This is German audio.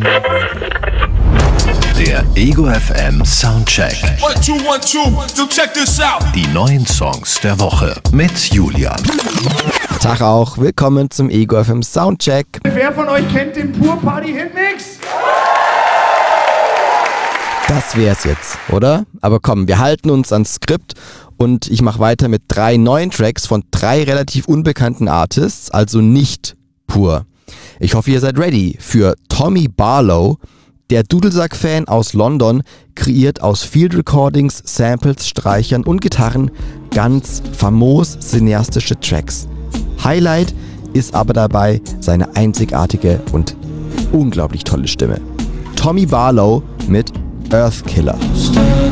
Der Ego FM Soundcheck. 1, 2, 1, 2, so check this out. Die neuen Songs der Woche mit Julian. Tag auch, willkommen zum Ego FM Soundcheck. Wer von euch kennt den Pur Party Hitmix? Das wär's jetzt, oder? Aber komm, wir halten uns ans Skript und ich mache weiter mit 3 neuen Tracks von 3 relativ unbekannten Artists, also nicht pur. Ich hoffe, ihr seid ready für Tommy Barlow. Der Dudelsack-Fan aus London kreiert aus Field Recordings, Samples, Streichern und Gitarren ganz famos cineastische Tracks. Highlight ist aber dabei seine einzigartige und unglaublich tolle Stimme. Tommy Barlow mit Earthkiller.